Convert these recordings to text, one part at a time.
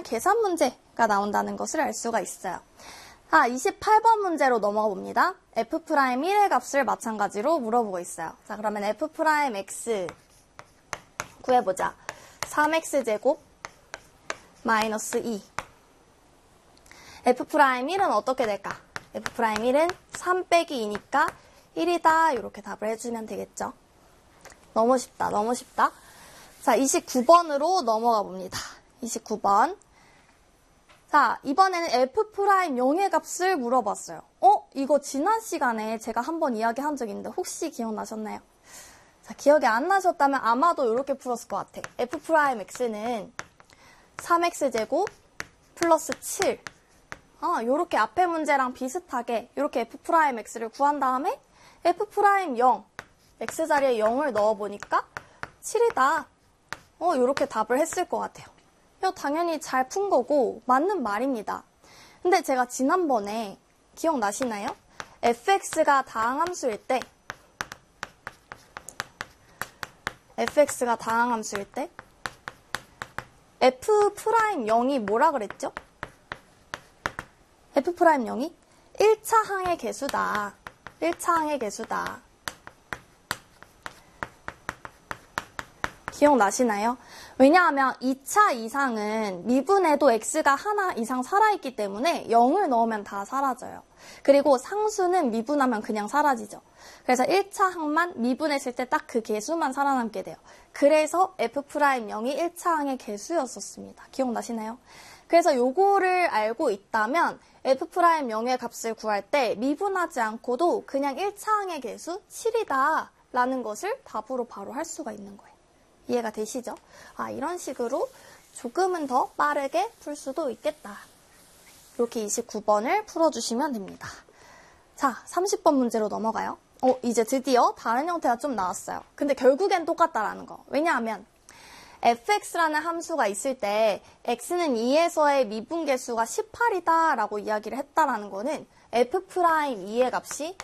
계산 문제가 나온다는 것을 알 수가 있어요. 자, 28번 문제로 넘어가 봅니다. F'1의 값을 마찬가지로 물어보고 있어요. 자, 그러면 F'X 구해보자. 3x제곱 마이너스 2. F'1은 어떻게 될까? F'1은 3 빼기 2니까 1이다. 이렇게 답을 해주면 되겠죠. 너무 쉽다. 너무 쉽다. 자, 29번으로 넘어가 봅니다. 29번. 자, 이번에는 F'0의 값을 물어봤어요. 이거 지난 시간에 제가 한번 이야기한 적 있는데 혹시 기억나셨나요? 자, 기억이 안 나셨다면 아마도 이렇게 풀었을 것 같아. F'X는 3x제곱 플러스 7. 요렇게 앞에 문제랑 비슷하게 이렇게 F'X를 구한 다음에 F'0, X자리에 0을 넣어보니까 7이다. 요렇게 답을 했을 것 같아요. 이거 당연히 잘 푼 거고 맞는 말입니다. 근데 제가 지난번에 기억나시나요? fx가 다항함수일 때 F'0이 뭐라 그랬죠? F'0이 1차 항의 개수다. 1차 항의 개수다. 기억나시나요? 왜냐하면 2차 이상은 미분에도 x가 하나 이상 살아있기 때문에 0을 넣으면 다 사라져요. 그리고 상수는 미분하면 그냥 사라지죠. 그래서 1차 항만 미분했을 때 딱 그 개수만 살아남게 돼요. 그래서 F'0이 1차 항의 개수였었습니다. 기억나시나요? 그래서 요거를 알고 있다면 F'0의 값을 구할 때 미분하지 않고도 그냥 1차 항의 개수 7이다 라는 것을 답으로 바로 할 수가 있는 거예요. 이해가 되시죠? 이런 식으로 조금은 더 빠르게 풀 수도 있겠다. 이렇게 29번을 풀어주시면 됩니다. 자, 30번 문제로 넘어가요. 이제 드디어 다른 형태가 좀 나왔어요. 근데 결국엔 똑같다라는 거. 왜냐하면 fx라는 함수가 있을 때 x는 2에서의 미분계수가 18이다 라고 이야기를 했다라는 거는 F'2의 값이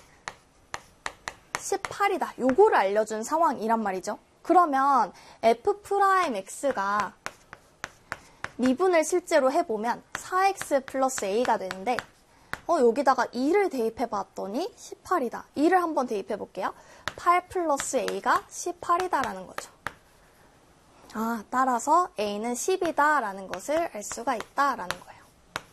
18이다. 요거를 알려준 상황이란 말이죠. 그러면 F'X가 미분을 실제로 해보면 4x 플러스 a가 되는데 여기다가 2를 대입해봤더니 18이다. 2를 한번 대입해볼게요. 8 플러스 a가 18이다라는 거죠. 따라서 a는 10이다라는 것을 알 수가 있다라는 거예요.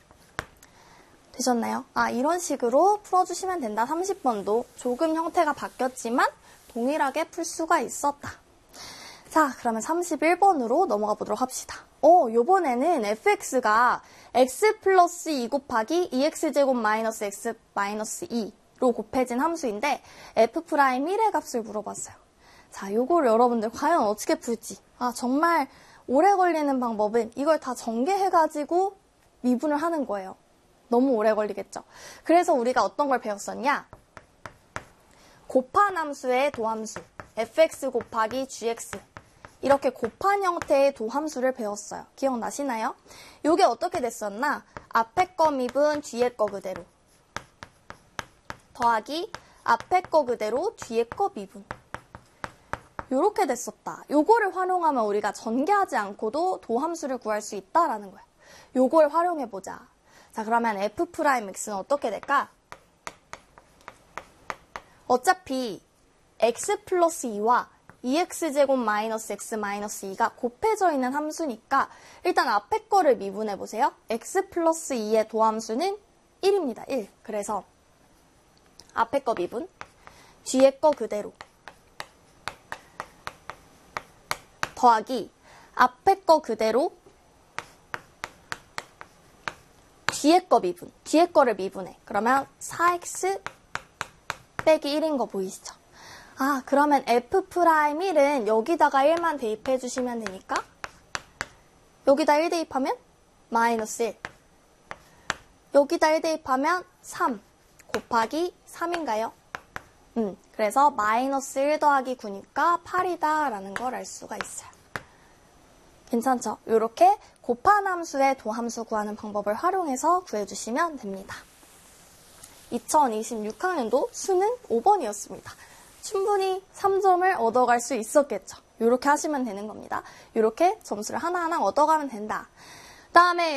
되셨나요? 이런 식으로 풀어주시면 된다. 30번도 조금 형태가 바뀌었지만 동일하게 풀 수가 있었다. 자, 그러면 31번으로 넘어가 보도록 합시다. 요번에는 fx가 x 플러스 2 곱하기 2x제곱 마이너스 x 마이너스 2로 곱해진 함수인데 F'1의 값을 물어봤어요. 자, 요거를 여러분들 과연 어떻게 풀지? 정말 오래 걸리는 방법은 이걸 다 전개해가지고 미분을 하는 거예요. 너무 오래 걸리겠죠? 그래서 우리가 어떤 걸 배웠었냐? 곱한 함수의 도함수 fx 곱하기 gx 이렇게 곱한 형태의 도함수를 배웠어요. 기억나시나요? 이게 어떻게 됐었나? 앞에 거 미분 뒤에 거 그대로 더하기 앞에 거 그대로 뒤에 거 미분 이렇게 됐었다. 요거를 활용하면 우리가 전개하지 않고도 도함수를 구할 수 있다라는 거야. 요걸 활용해보자. 자, 그러면 F'X는 어떻게 될까? 어차피 x 플러스 2와 2x제곱 마이너스 x 마이너스 2가 곱해져 있는 함수니까 일단 앞에 거를 미분해보세요. x 플러스 2의 도함수는 1입니다. 1. 그래서 앞에 거 미분, 뒤에 거 그대로 더하기 앞에 거 그대로 뒤에 거 미분, 뒤에 거를 미분해. 그러면 4x 빼기 1인 거 보이시죠? 그러면 F'X는 여기다가 1만 대입해 주시면 되니까 여기다 1 대입하면 마이너스 1 여기다 1 대입하면 3 곱하기 3인가요? 그래서 마이너스 1 더하기 9니까 8이다 라는 걸 알 수가 있어요. 괜찮죠? 이렇게 곱한 함수의 도함수 구하는 방법을 활용해서 구해주시면 됩니다. 2026학년도 수능 5번이었습니다. 충분히 3점을 얻어갈 수 있었겠죠. 이렇게 하시면 되는 겁니다. 이렇게 점수를 하나하나 얻어가면 된다. 다음에